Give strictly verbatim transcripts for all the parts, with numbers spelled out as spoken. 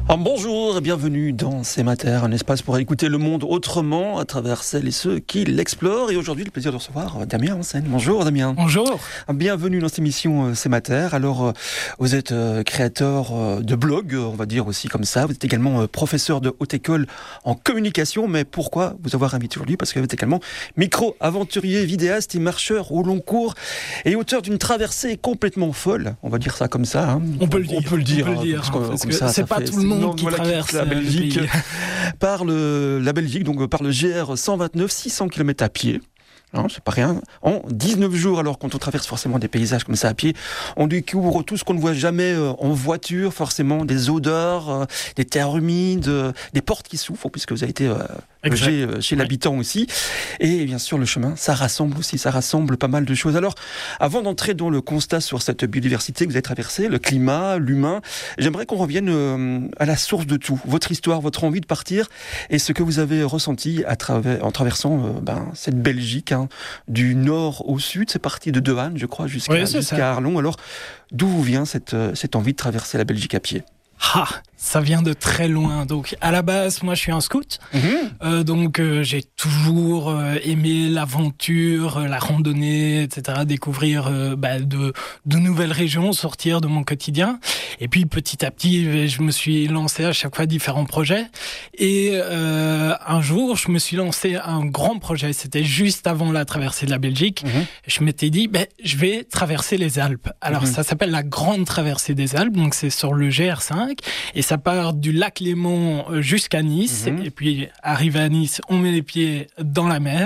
Ah, bonjour et bienvenue dans C'est ma terre, un espace pour écouter le monde autrement à travers celles et ceux qui l'explorent. Et aujourd'hui, le plaisir de recevoir Damien en scène. Bonjour Damien. Bonjour. Bienvenue dans cette émission C'est ma terre. Alors, vous êtes créateur de blog, on va dire aussi comme ça. Vous êtes également professeur de haute école en communication. Mais pourquoi vous avoir invité aujourd'hui ? Parce que vous êtes également micro-aventurier, vidéaste et marcheur au long cours et auteur d'une traversée complètement folle. On va dire ça comme ça. Hein. On peut le dire. On peut le dire. On peut le dire, parce que, hein, parce comme que ça, c'est ça pas fait, tout le monde non, qui voilà, traverse la Belgique. le pays. Par le, la Belgique, donc par le G R cent vingt-neuf, six cents kilomètres à pied. Non, c'est pas rien. En dix-neuf jours, alors quand on traverse forcément des paysages comme ça à pied, on découvre tout ce qu'on ne voit jamais en voiture, forcément des odeurs, des terres humides, des portes qui souffrent, puisque vous avez été logé chez l'habitant aussi. Et bien sûr, le chemin, ça rassemble aussi, ça rassemble pas mal de choses. Alors, avant d'entrer dans le constat sur cette biodiversité que vous avez traversée, le climat, l'humain, j'aimerais qu'on revienne à la source de tout, votre histoire, votre envie de partir, et ce que vous avez ressenti à travers, en traversant ben, cette Belgique, hein, du nord au sud. C'est parti de Dehaene, je crois, jusqu'à, oui, jusqu'à Arlon. Alors, d'où vous vient cette, cette envie de traverser la Belgique à pied ? Ah, ça vient de très loin. Donc, à la base, moi, je suis un scout. Mmh. Euh, donc, euh, j'ai toujours euh, aimé l'aventure, euh, la randonnée, et cetera. Découvrir euh, bah, de, de nouvelles régions, sortir de mon quotidien. Et puis, petit à petit, je me suis lancé à chaque fois différents projets. Et euh, un jour, je me suis lancé un grand projet. C'était juste avant la traversée de la Belgique. Mmh. Je m'étais dit, bah, je vais traverser les Alpes. Alors, mmh. ça s'appelle la Grande Traversée des Alpes. Donc, c'est sur le G R cinq. Et ça part du lac Léman jusqu'à Nice. Mmh. Et puis, arrivé à Nice, on met les pieds dans la mer.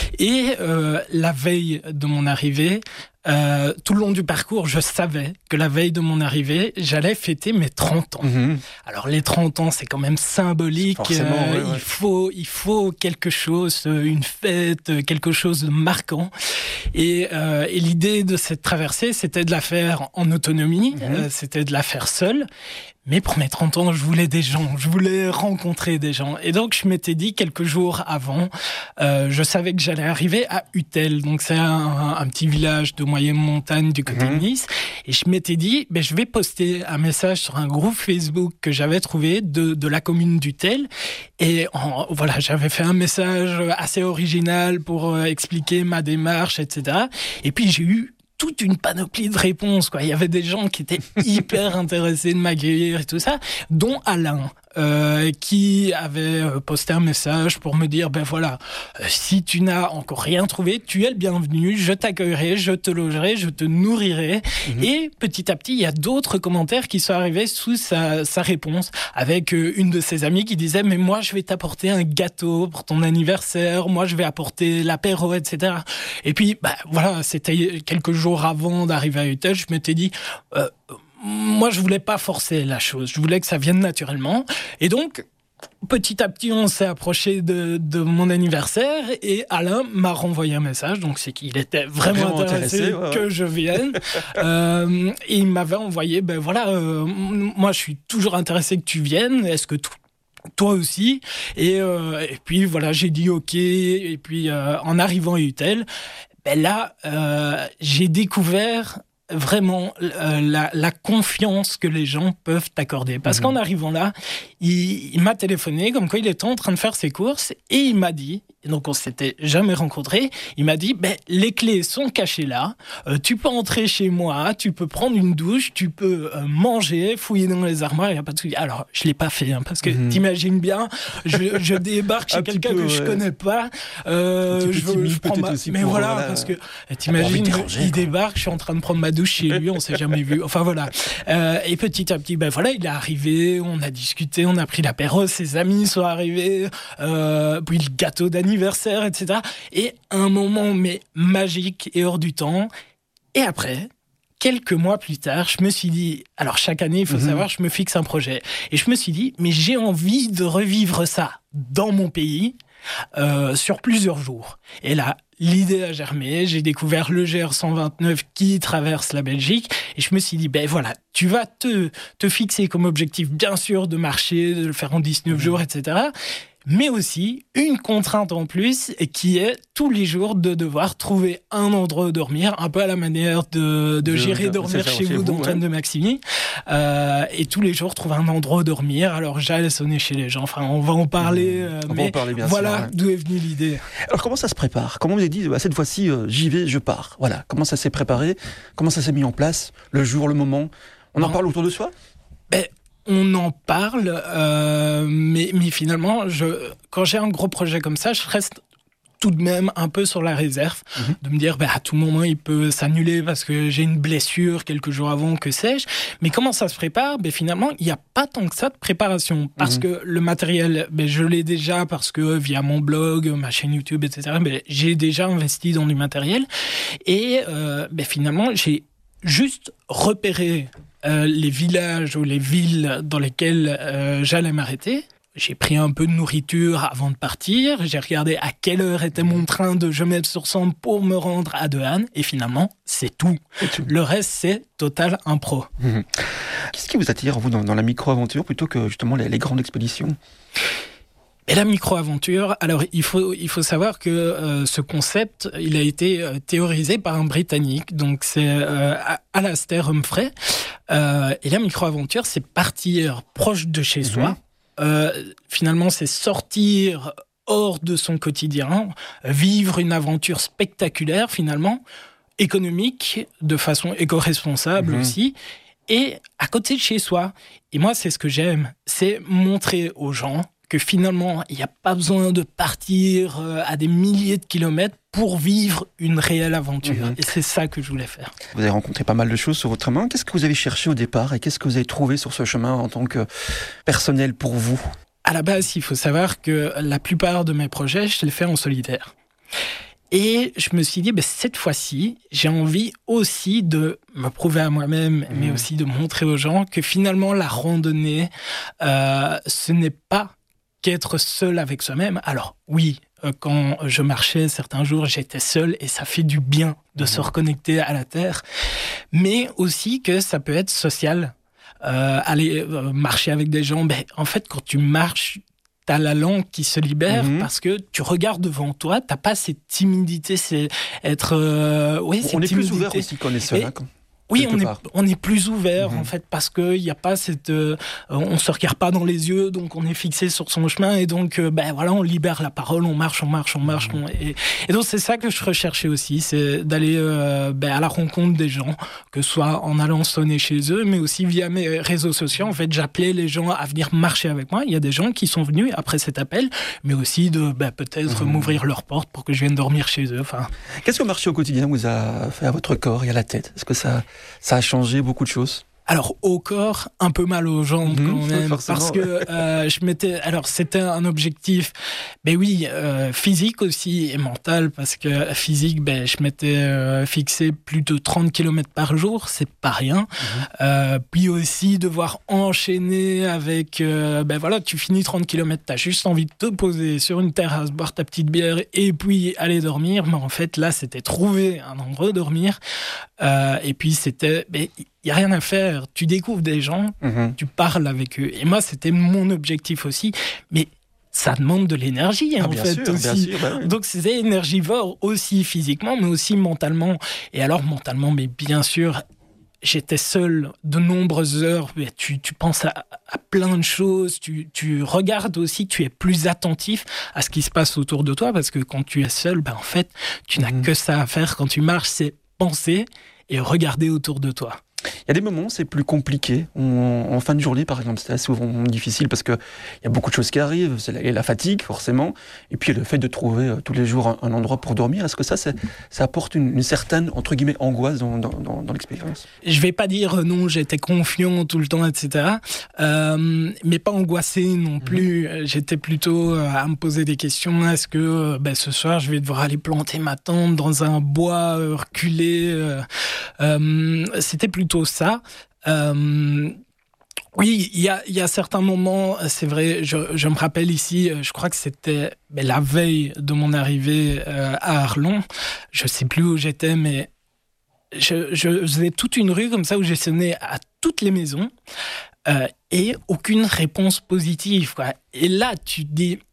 Et euh, la veille de mon arrivée, Euh, tout le long du parcours, je savais que la veille de mon arrivée, j'allais fêter mes trente ans. Mmh. Alors les trente ans, c'est quand même symbolique. Euh, ouais, ouais. Il faut, il faut quelque chose, une fête, quelque chose de marquant. Et, euh, et l'idée de cette traversée, c'était de la faire en autonomie, mmh. euh, c'était de la faire seule. Mais pour mes trente ans, je voulais des gens, je voulais rencontrer des gens. Et donc, je m'étais dit quelques jours avant, euh, je savais que j'allais arriver à Utel. Donc, c'est un, un petit village de moyenne montagne du côté mmh. de Nice. Et je m'étais dit, ben, je vais poster un message sur un groupe Facebook que j'avais trouvé de, de la commune d'Utel. Et en, voilà, j'avais fait un message assez original pour euh, expliquer ma démarche, et cetera. Et puis, j'ai eu toute une panoplie de réponses, quoi. Il y avait des gens qui étaient hyper intéressés de m'accueillir et tout ça, dont Alain, euh, qui avait posté un message pour me dire, ben voilà, euh, si tu n'as encore rien trouvé, tu es le bienvenu, je t'accueillerai, je te logerai, je te nourrirai. Mmh. Et petit à petit, il y a d'autres commentaires qui sont arrivés sous sa, sa réponse, avec euh, une de ses amies qui disait, mais moi, je vais t'apporter un gâteau pour ton anniversaire, moi, je vais apporter l'apéro, et cetera. Et puis, ben voilà, c'était quelques jours avant d'arriver à Utel, je m'étais dit, euh, moi, je voulais pas forcer la chose. Je voulais que ça vienne naturellement. Et donc, petit à petit, on s'est approché de, de mon anniversaire et Alain m'a renvoyé un message. Donc, c'est qu'il était vraiment, vraiment intéressé, intéressé ouais, que ouais. je vienne. euh, et il m'avait envoyé, ben voilà, euh, moi, je suis toujours intéressé que tu viennes. Est-ce que tout toi aussi, et, euh, et puis voilà, j'ai dit ok, et puis euh, en arrivant à Utel, ben là, euh, j'ai découvert vraiment euh, la, la confiance que les gens peuvent t'accorder. Parce mmh. qu'en arrivant là, il, il m'a téléphoné comme quoi il était en train de faire ses courses et il m'a dit, donc on s'était jamais rencontrés, il m'a dit, ben, les clés sont cachées là, euh, tu peux entrer chez moi, tu peux prendre une douche, tu peux euh, manger, fouiller dans les armoires, il n'y a pas de souci. Alors, je ne l'ai pas fait, hein, parce que mmh. t'imagines bien, je, je débarque chez quelqu'un peu, que ouais. je ne connais pas, euh, je, je, je prends ma... Mais voilà, voilà, parce que t'imagines, il débarque, je suis en train de prendre ma douche chez lui, on s'est jamais vu. Enfin voilà. Euh, et petit à petit, ben voilà, il est arrivé, on a discuté, on a pris l'apéro, ses amis sont arrivés, euh, puis le gâteau d'anniversaire, et cetera. Et un moment mais magique et hors du temps. Et après, quelques mois plus tard, je me suis dit, alors chaque année, il faut mmh. savoir, je me fixe un projet. Et je me suis dit, mais j'ai envie de revivre ça dans mon pays. Euh, sur plusieurs jours. Et là, l'idée a germé, j'ai découvert le G R cent vingt-neuf qui traverse la Belgique, et je me suis dit, ben voilà, tu vas te, te fixer comme objectif, bien sûr, de marcher, de le faire en dix-neuf mmh. jours, et cetera. mais aussi une contrainte en plus qui est tous les jours de devoir trouver un endroit où dormir, un peu à la manière de, de, de gérer dormir chez vous d'Antoine ouais. de Maximi, euh, et tous les jours trouver un endroit où dormir. Alors j'allais sonner chez les gens, enfin on va en parler, euh, on mais va en parler bien voilà sûr, ouais. d'où est venue l'idée. Alors comment ça se prépare ? Comment vous avez dit, bah, cette fois-ci euh, j'y vais, je pars. Voilà, comment ça s'est préparé ? Comment ça s'est mis en place ? Le jour, le moment ? On en bon. parle autour de soi ? Ben, on en parle, euh, mais, mais finalement, je, quand j'ai un gros projet comme ça, je reste tout de même un peu sur la réserve, mmh. de me dire, bah, à tout moment, il peut s'annuler parce que j'ai une blessure quelques jours avant, que sais-je. Mais comment ça se prépare ? Ben, finalement, il n'y a pas tant que ça de préparation, parce mmh. que le matériel, ben, je l'ai déjà, parce que via mon blog, ma chaîne YouTube, et cetera, ben, j'ai déjà investi dans du matériel. Et euh, ben, finalement, j'ai juste repéré Euh, les villages ou les villes dans lesquelles euh, j'allais m'arrêter. J'ai pris un peu de nourriture avant de partir. J'ai regardé à quelle heure était mon train de Gemep-sur-Sambre pour me rendre à Dehaene. Et finalement, c'est tout. tout. Le reste, c'est total impro. Mmh. Qu'est-ce qui vous attire, vous, dans, dans la micro-aventure plutôt que justement les, les grandes expéditions ? Et la micro-aventure, alors il faut, il faut savoir que euh, ce concept, il a été euh, théorisé par un Britannique, donc c'est euh, Alastair Humphrey. Euh, et la micro-aventure, c'est partir proche de chez mmh. soi. Euh, finalement, c'est sortir hors de son quotidien, vivre une aventure spectaculaire finalement, économique, de façon éco-responsable mmh. aussi, et à côté de chez soi. Et moi, c'est ce que j'aime, c'est montrer aux gens que finalement, il n'y a pas besoin de partir à des milliers de kilomètres pour vivre une réelle aventure. Mmh. Et c'est ça que je voulais faire. Vous avez rencontré pas mal de choses sur votre chemin. Qu'est-ce que vous avez cherché au départ et qu'est-ce que vous avez trouvé sur ce chemin en tant que personnel pour vous ? À la base, il faut savoir que la plupart de mes projets, je les fais en solitaire. Et je me suis dit, ben, cette fois-ci, j'ai envie aussi de me prouver à moi-même, mmh. mais aussi de montrer aux gens que finalement, la randonnée, euh, ce n'est pas qu'être seul avec soi-même. Alors oui, euh, quand je marchais certains jours, j'étais seul et ça fait du bien de mmh. se reconnecter à la terre, mais aussi que ça peut être social. Euh, aller euh, marcher avec des gens, ben, en fait, quand tu marches, t'as la langue qui se libère mmh. parce que tu regardes devant toi, t'as pas cette timidité, c'est être... Euh, ouais, on est timidité. Plus ouvert aussi quand on est seul. Et, hein, quand... Oui, on est, on est plus ouvert, mmh. en fait, parce qu'il n'y a pas cette... Euh, on ne se regarde pas dans les yeux, donc on est fixé sur son chemin, et donc, euh, ben voilà, on libère la parole, on marche, on marche, on marche. Mmh. On, et, et donc, c'est ça que je recherchais aussi, c'est d'aller euh, ben, à la rencontre des gens, que ce soit en allant sonner chez eux, mais aussi via mes réseaux sociaux. En fait, j'appelais les gens à venir marcher avec moi. Il y a des gens qui sont venus après cet appel, mais aussi de ben, peut-être mmh. m'ouvrir leurs portes pour que je vienne dormir chez eux. Enfin... Qu'est-ce que marcher au quotidien vous a fait à votre corps et à la tête ? Est-ce que ça... Ça a changé beaucoup de choses. Alors, au corps, un peu mal aux jambes mmh, quand même, parce que euh, je m'étais... Alors, c'était un objectif, ben oui, euh, physique aussi et mental, parce que physique, ben, je m'étais euh, fixé plus de trente kilomètres par jour, c'est pas rien. Mmh. Euh, puis aussi, devoir enchaîner avec... Euh, ben voilà, tu finis trente kilomètres, t'as juste envie de te poser sur une terrasse, boire ta petite bière et puis aller dormir. Mais en fait, là, c'était trouver un endroit où dormir. Euh, et puis, c'était... Ben, il n'y a rien à faire, tu découvres des gens, mmh. tu parles avec eux. Et moi, c'était mon objectif aussi. Mais ça demande de l'énergie, hein, ah, en fait, sûr, aussi. Bien sûr, bah oui. Donc, c'est énergivore aussi physiquement, mais aussi mentalement. Et alors, mentalement, mais bien sûr, j'étais seul de nombreuses heures. Tu, tu penses à, à plein de choses. Tu, tu regardes aussi, tu es plus attentif à ce qui se passe autour de toi. Parce que quand tu es seul, ben, en fait, tu n'as mmh. que ça à faire quand tu marches, c'est penser et regarder autour de toi. Il y a des moments, c'est plus compliqué. On, en fin de journée, par exemple, c'est souvent difficile parce qu'il y a beaucoup de choses qui arrivent. C'est la, la fatigue, forcément. Et puis, le fait de trouver euh, tous les jours un, un endroit pour dormir, est-ce que ça, c'est, ça apporte une, une certaine, entre guillemets, angoisse dans, dans, dans, dans l'expérience ? Je ne vais pas dire non, j'étais confiant tout le temps, et cetera. Euh, mais pas angoissé non plus. Mmh. J'étais plutôt à me poser des questions. Est-ce que ben, ce soir, je vais devoir aller planter ma tente dans un bois euh, reculé euh, euh, C'était plutôt ça. Euh, oui, il y a, y a certains moments, c'est vrai, je, je me rappelle ici, je crois que c'était ben, la veille de mon arrivée euh, à Arlon. Je ne sais plus où j'étais, mais je, je faisais toute une rue comme ça où j'ai sonné à toutes les maisons euh, et aucune réponse positive, quoi. Et là, tu te dis,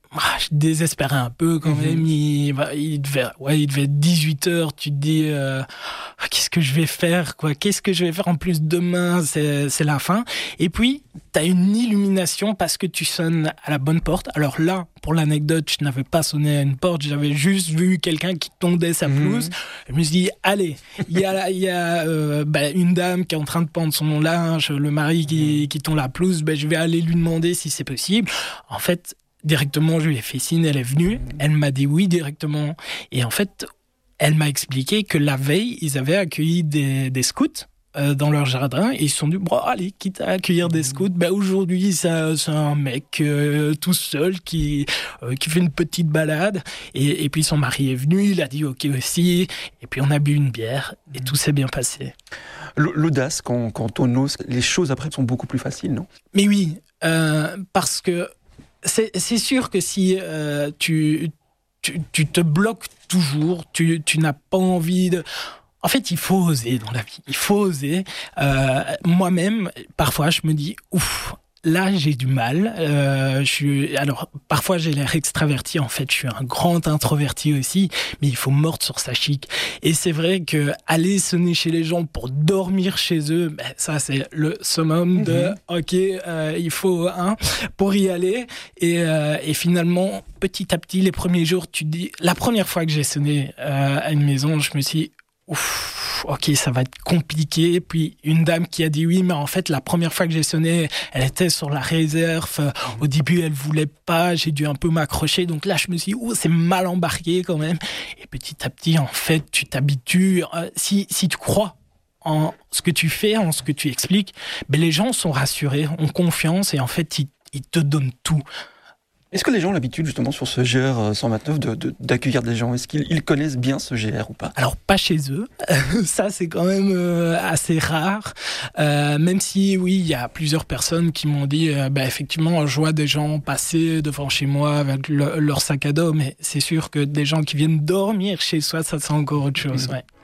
ah, je désespérais un peu quand même. Il, il, devait, ouais, il devait être dix-huit heures. Tu te dis, euh, qu'est-ce que je vais faire, quoi? Qu'est-ce que je vais faire? En plus, demain, c'est, c'est la fin. Et puis, tu as une illumination parce que tu sonnes à la bonne porte. Alors là, pour l'anecdote, je n'avais pas sonné à une porte. J'avais juste vu quelqu'un qui tondait sa pelouse. Mmh. Je me suis dit, allez, il y a, y a euh, bah, une dame qui est en train de pendre son linge, le mari qui, qui tond la pelouse. Bah, je vais aller lui demander si c'est possible. En fait, directement, je lui ai fait signe, elle est venue, elle m'a dit oui directement. Et en fait, elle m'a expliqué que la veille, ils avaient accueilli des, des scouts euh, dans leur jardin et ils se sont dit, bon, allez, quitte à accueillir des scouts, ben, aujourd'hui, ça, c'est un mec euh, tout seul qui, euh, qui fait une petite balade. Et, et puis son mari est venu, il a dit ok aussi. Et puis on a bu une bière et tout s'est bien passé. L'audace, quand, quand on ose, les choses après sont beaucoup plus faciles, non? Mais oui, euh, parce que C'est, c'est sûr que si euh, tu, tu, tu te bloques toujours, tu, tu n'as pas envie de... En fait, il faut oser dans la vie. Il faut oser. Euh, moi-même, parfois, je me dis, ouf, là, j'ai du mal. Euh, je suis... Alors, parfois, j'ai l'air extraverti. En fait, je suis un grand introverti aussi. Mais il faut mordre sur sa chic. Et c'est vrai que aller sonner chez les gens pour dormir chez eux, ben, ça, c'est le summum de, mm-hmm. OK, euh, il faut un pour y aller. Et, euh, et finalement, petit à petit, les premiers jours, tu te dis... La première fois que j'ai sonné euh, à une maison, je me suis dit, ouf, ok, ça va être compliqué. Puis une dame qui a dit oui, mais en fait, la première fois que j'ai sonné, elle était sur la réserve. Au début, elle voulait pas. J'ai dû un peu m'accrocher. Donc là, je me suis dit, oh, c'est mal embarqué quand même. Et petit à petit, en fait, tu t'habitues. Euh, si, si tu crois en ce que tu fais, en ce que tu expliques, ben, les gens sont rassurés, ont confiance et en fait, ils, ils te donnent tout. Est-ce que les gens ont l'habitude, justement, sur ce G R cent vingt-neuf, de, de, d'accueillir des gens? Est-ce qu'ils ils connaissent bien ce G R ou pas? Alors, pas chez eux. Ça, c'est quand même euh, assez rare. Euh, même si, oui, il y a plusieurs personnes qui m'ont dit, euh, bah, effectivement, je vois des gens passer devant chez moi avec le, leur sac à dos, mais c'est sûr que des gens qui viennent dormir chez soi, ça, c'est encore autre chose, ouais.